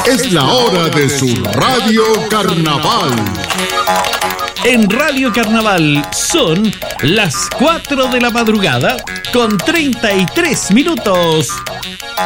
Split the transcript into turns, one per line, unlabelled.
Es la hora de su Radio Carnaval.
En Radio Carnaval son las 4 de la madrugada con 33 minutos.